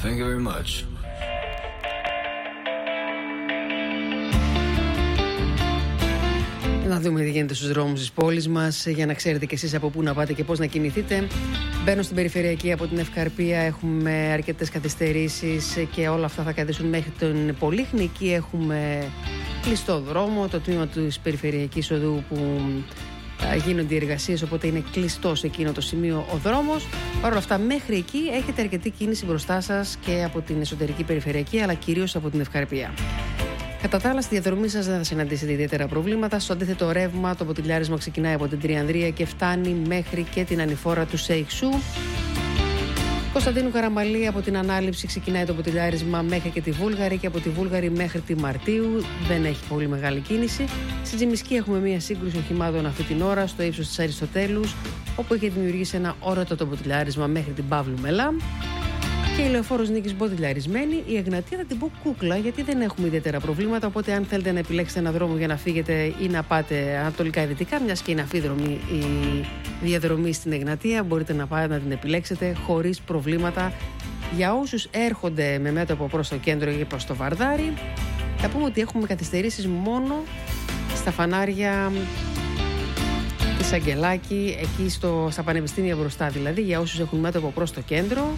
Thank you very much. Να δούμε τι γίνεται στους δρόμους της πόλης μας, για να ξέρετε κι εσείς από πού να πάτε και πώς να κινηθείτε. Μπαίνω στην περιφερειακή από την Ευκαρπία, έχουμε αρκετές καθυστερήσεις και όλα αυτά θα κρατήσουν μέχρι την Πολύχνη. Εκεί έχουμε κλειστό δρόμο, το τμήμα της περιφερειακής οδού που γίνονται οι εργασίες, οπότε είναι κλειστό σε εκείνο το σημείο ο δρόμος. Παρ' όλα αυτά, μέχρι εκεί έχετε αρκετή κίνηση μπροστά σας και από την εσωτερική περιφερειακή, αλλά κυρίως από την Ευκαρπία. Κατά τα άλλα, στη διαδρομή σας δεν θα συναντήσετε ιδιαίτερα προβλήματα. Στο αντίθετο ρεύμα, το ποτηλιάρισμα ξεκινάει από την Τριανδρία και φτάνει μέχρι και την ανηφόρα του Σέιξου. Κωνσταντίνου Καραμαλή, από την Ανάληψη ξεκινάει το ποτηλιάρισμα μέχρι και τη Βούλγαρη και από τη Βούλγαρη μέχρι τη Μαρτίου. Δεν έχει πολύ μεγάλη κίνηση. Στη Τζιμισκή έχουμε μία σύγκρουση οχημάτων αυτή την ώρα στο ύψος της Αριστοτέλους, όπου έχει δημιουργήσει ένα όρατο το ποτηλιάρισμα μέχρι την Παύλου Μελά. Και η Λεωφόρος Νίκης μποτιλιαρισμένη. Η Εγνατία θα την πω κούκλα, γιατί δεν έχουμε ιδιαίτερα προβλήματα. Οπότε, αν θέλετε να επιλέξετε ένα δρόμο για να φύγετε ή να πάτε ανατολικά-δυτικά, μιας και είναι αφίδρομη η διαδρομή στην Εγνατία, μπορείτε να πάτε να την επιλέξετε χωρίς προβλήματα. Για όσους έρχονται με μέτωπο προς το κέντρο ή προς το Βαρδάρι, θα πούμε ότι έχουμε καθυστερήσεις μόνο στα φανάρια της Αγγελάκη, εκεί στα πανεπιστήμια μπροστά δηλαδή, για όσους έχουν μέτωπο προς το κέντρο.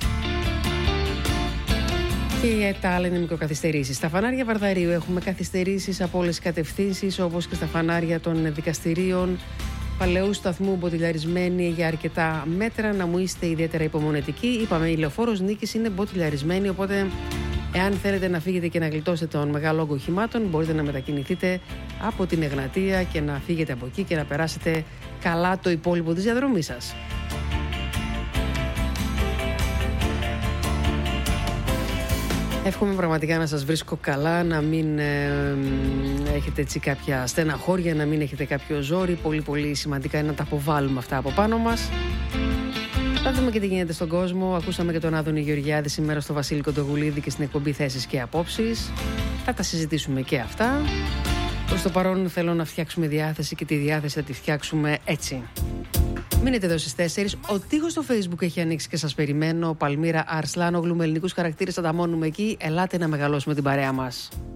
Και τα άλλα είναι μικροκαθυστερήσεις. Στα φανάρια Βαρδαρίου έχουμε καθυστερήσεις από όλες τις κατευθύνσεις, όπως και στα φανάρια των δικαστηρίων Παλαιού Σταθμού μποτιλιαρισμένοι για αρκετά μέτρα. Να μου είστε ιδιαίτερα υπομονετικοί. Είπαμε, η Λεωφόρος Νίκης είναι μποτιλιαρισμένη, οπότε εάν θέλετε να φύγετε και να γλιτώσετε τον μεγάλο όγκο οχημάτων, μπορείτε να μετακινηθείτε από την Εγνατία και να φύγετε από εκεί και να περάσετε καλά το υπόλοιπο της διαδρομής σας. Εύχομαι πραγματικά να σας βρίσκω καλά, να μην έχετε έτσι κάποια στεναχώρια, να μην έχετε κάποιο ζόρι. Πολύ πολύ σημαντικά είναι να τα αποβάλουμε αυτά από πάνω μας. Θα δούμε και τι γίνεται στον κόσμο. Ακούσαμε και τον Άδωνη Γεωργιάδη σήμερα στο Βασίλη Κοντογουλίδη και στην εκπομπή Θέσεις και Απόψεις. Θα τα συζητήσουμε και αυτά. Προς το παρόν θέλω να φτιάξουμε διάθεση και τη διάθεση θα τη φτιάξουμε έτσι. Μείνετε εδώ στις 4. Ο τοίχος στο Facebook έχει ανοίξει και σας περιμένω. Παλμύρα Αρσλάνογλου με ελληνικούς χαρακτήρες, θα τα μόνουμε εκεί. Ελάτε να μεγαλώσουμε την παρέα μας.